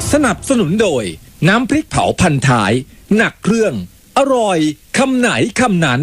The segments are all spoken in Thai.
สนับสนุนโดยน้ำพริกเผาพันท้ายหนักเครื่องอร่อยคำไหนคำนั้น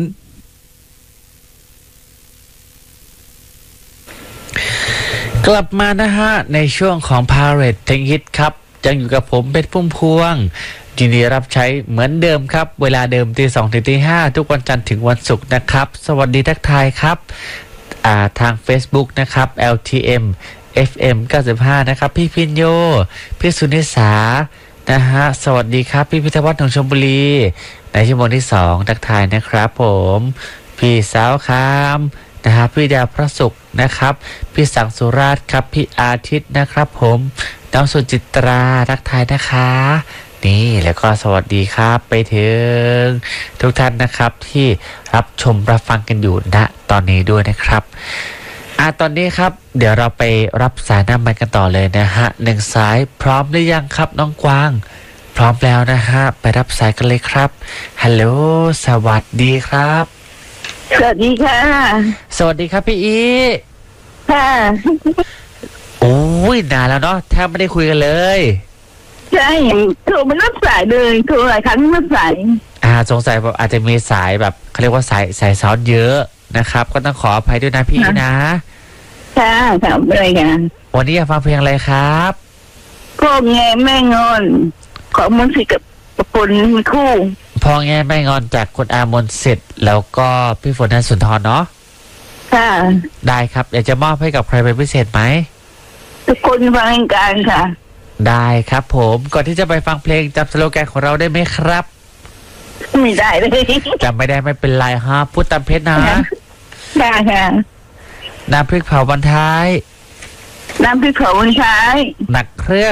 กลับมานะฮะในช่วงของ Parade เพลงฮิตครับยังอยู่กับผมเพชรพุ่มพวงยินดีรับใช้เหมือนเดิมครับเวลาเดิมตี 2 ถึงตี 5ทุกวันจันทร์ถึงวันศุกร์นะครับสวัสดีทักทายครับทาง Facebook นะครับ LTM FM 95นะครับพี่พินโยพี่สุนิสานะฮะสวัสดีครับพี่พิทวัฒน์ของชลบุรีในชั่วโมงที่2ทักทายนะครับผมพี่สาวคามนะครับพี่ดาวพระศุกร์นะครับพี่สังสุราชครับพี่อาทิตย์นะครับผมน้องสุจิตราทักทายนะคะนี่แล้วก็สวัสดีครับไปถึงทุกท่านนะครับที่รับชมรับฟังกันอยู่ณตอนนี้ด้วยนะครับตอนนี้ครับเดี๋ยวเราไปรับสายน้ำมันกันต่อเลยนะฮะ1สายพร้อมหรือยังครับน้องกวางพร้อมแล้วนะฮะไปรับสายกันเลยครับฮัลโหลสวัสดีครับสวัสดีค่ะสวัสดีครับพี่อีค่ะโอ้ยนานแล้วเนาะแทบไม่ได้คุยกันเลยใช่โทรไม่รับสายเลยโทรหลายครั้งไม่รับสายสงสัยแบบอาจจะมีสายแบบเขาเรียกว่าสายซ้อนเยอะนะครับก็ต้องขออภัยด้วยนะพี่นะค่ะถามอะไรกันวันนี้อยากฟังเพลงอะไรครับพ่อแง่แม่งอนของมนต์สิทธิ์กับประพลคู่พ่อแง่แม่งอนจากคุณอามนสิทธิ์แล้วก็พี่ฝนนันสุนทรเนาะค่ะได้ครับอยากจะมอบให้กับใครเป็นพิเศษไหมทุกคนฟังการค่ะได้ครับผมก่อนที่จะไปฟังเพลงจำสโลแกนของเราได้ไหมครับไม่ได้เลยจำไม่ได้ไม่เป็นไรฮะพูดตามเพชรนะได้ค่ะน้ำพริกเผาบรรท้ายน้ำพริกเผาบรรท้ายหนักเครื่อง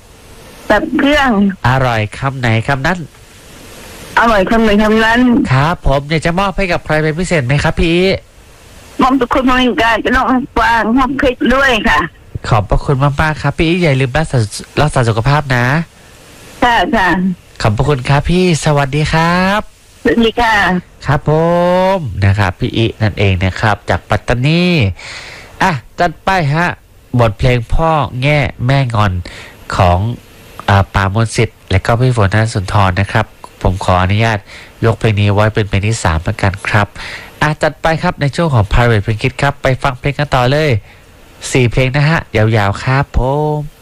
อร่อยคำไหนคำนั้นอร่อยคำไหนคำนั้นครับผมอยากจะมอบให้กับใครเป็นพิเศษไหมครับพี่มอบทุกคนฟังการจะน้องฟังมอบเพชรด้วยค่ะขอบพระคุณมากๆครับพี่อย่าลืมรักษาสุขภาพนะค่ะค่ะขอบพระคุณครับพี่สวัสดีครับสวัสดีค่ะครับผมนะครับพี่อินั่นเองนะครับจากปัตตานีจัดไปฮะบทเพลงพ่อแง่แม่งอนของป่ามนต์สิทธิ์และก็พี่ฝนธนสุนทรนะครับผมขออนุญาตยกเพลงนี้ไว้เป็นเพลงที่3แล้วกันครับจัดไปครับในช่วงของ Private เพลงคิดครับไปฟังเพลงกันต่อเลย4เพลงนะฮะยาวๆครับผม